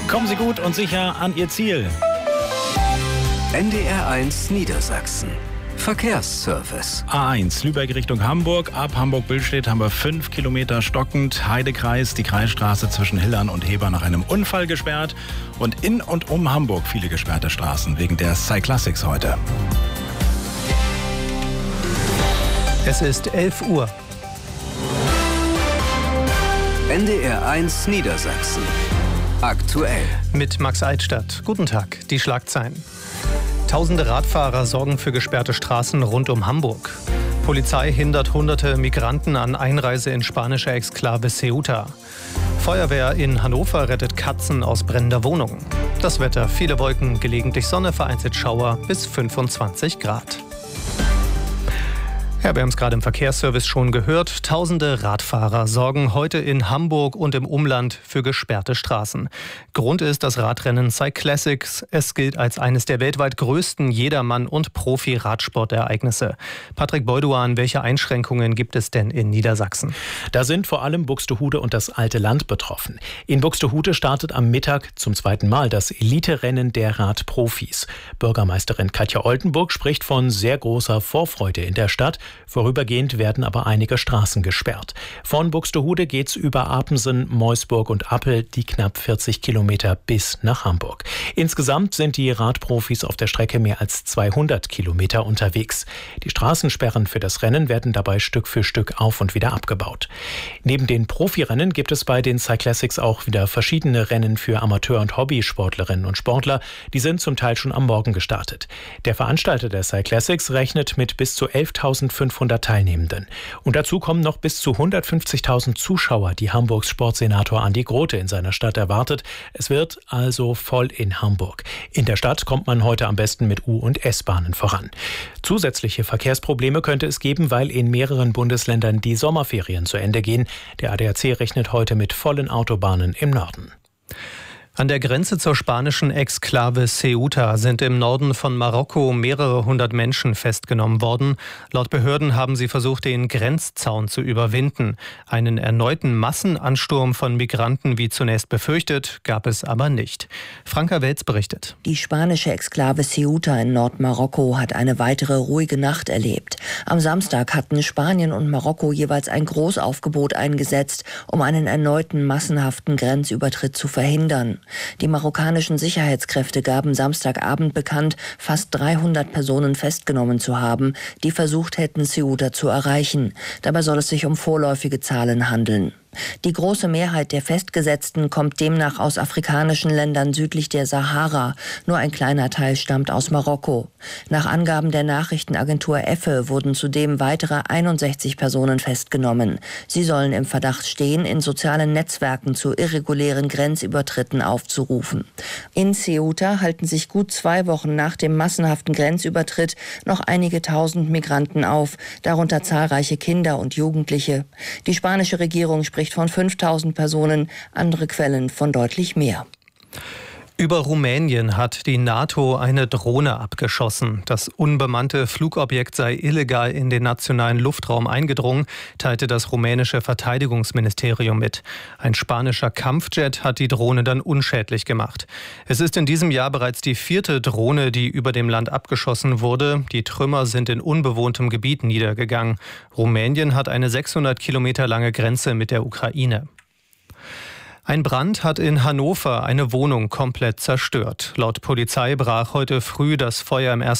Kommen Sie gut und sicher an Ihr Ziel. NDR1 Niedersachsen. Verkehrsservice. A1 Lübeck Richtung Hamburg. Ab Hamburg-Billstedt haben wir 5 Kilometer stockend. Heidekreis, die Kreisstraße zwischen Hillern und Heber nach einem Unfall gesperrt. Und in und um Hamburg viele gesperrte Straßen wegen der Cyclassics heute. Es ist 11 Uhr. NDR1 Niedersachsen. Aktuell. Mit Max Eitstadt. Guten Tag. Die Schlagzeilen. Tausende Radfahrer sorgen für gesperrte Straßen rund um Hamburg. Polizei hindert hunderte Migranten an Einreise in spanische Exklave Ceuta. Feuerwehr in Hannover rettet Katzen aus brennender Wohnung. Das Wetter: viele Wolken, gelegentlich Sonne, vereinzelt Schauer, bis 25 Grad. Ja, wir haben es gerade im Verkehrsservice schon gehört. Tausende Radfahrer sorgen heute in Hamburg und im Umland für gesperrte Straßen. Grund ist das Radrennen Cyclassics. Es gilt als eines der weltweit größten Jedermann- und Profi-Radsportereignisse. Patrick Beuduan, welche Einschränkungen gibt es denn in Niedersachsen? Da sind vor allem Buxtehude und das alte Land betroffen. In Buxtehude startet am Mittag zum zweiten Mal das Elite-Rennen der Radprofis. Bürgermeisterin Katja Oldenburg spricht von sehr großer Vorfreude in der Stadt. Vorübergehend werden aber einige Straßen gesperrt. Von Buxtehude geht's über Apensen, Meusburg und Appel die knapp 40 Kilometer bis nach Hamburg. Insgesamt sind die Radprofis auf der Strecke mehr als 200 Kilometer unterwegs. Die Straßensperren für das Rennen werden dabei Stück für Stück auf und wieder abgebaut. Neben den Profirennen gibt es bei den Cyclassics auch wieder verschiedene Rennen für Amateur- und Hobbysportlerinnen und Sportler. Die sind zum Teil schon am Morgen gestartet. Der Veranstalter der Cyclassics rechnet mit bis zu 11.500 Teilnehmenden. Und dazu kommen noch bis zu 150.000 Zuschauer, die Hamburgs Sportsenator Andi Grote in seiner Stadt erwartet. Es wird also voll in Hamburg. In der Stadt kommt man heute am besten mit U- und S-Bahnen voran. Zusätzliche Verkehrsprobleme könnte es geben, weil in mehreren Bundesländern die Sommerferien zu Ende gehen. Der ADAC rechnet heute mit vollen Autobahnen im Norden. An der Grenze zur spanischen Exklave Ceuta sind im Norden von Marokko mehrere hundert Menschen festgenommen worden. Laut Behörden haben sie versucht, den Grenzzaun zu überwinden. Einen erneuten Massenansturm von Migranten, wie zunächst befürchtet, gab es aber nicht. Franka Welz berichtet. Die spanische Exklave Ceuta in Nordmarokko hat eine weitere ruhige Nacht erlebt. Am Samstag hatten Spanien und Marokko jeweils ein Großaufgebot eingesetzt, um einen erneuten massenhaften Grenzübertritt zu verhindern. Die marokkanischen Sicherheitskräfte gaben Samstagabend bekannt, fast 300 Personen festgenommen zu haben, die versucht hätten, Ceuta zu erreichen. Dabei soll es sich um vorläufige Zahlen handeln. Die große Mehrheit der Festgesetzten kommt demnach aus afrikanischen Ländern südlich der Sahara. Nur ein kleiner Teil stammt aus Marokko. Nach Angaben der Nachrichtenagentur EFE wurden zudem weitere 61 Personen festgenommen. Sie sollen im Verdacht stehen, in sozialen Netzwerken zu irregulären Grenzübertritten aufzurufen. In Ceuta halten sich gut 2 Wochen nach dem massenhaften Grenzübertritt noch einige tausend Migranten auf, darunter zahlreiche Kinder und Jugendliche. Die spanische Regierung spricht von 5.000 Personen, andere Quellen von deutlich mehr. Über Rumänien hat die NATO eine Drohne abgeschossen. Das unbemannte Flugobjekt sei illegal in den nationalen Luftraum eingedrungen, teilte das rumänische Verteidigungsministerium mit. Ein spanischer Kampfjet hat die Drohne dann unschädlich gemacht. Es ist in diesem Jahr bereits die 4. Drohne, die über dem Land abgeschossen wurde. Die Trümmer sind in unbewohntem Gebiet niedergegangen. Rumänien hat eine 600 Kilometer lange Grenze mit der Ukraine. Ein Brand hat in Hannover eine Wohnung komplett zerstört. Laut Polizei brach heute früh das Feuer im ersten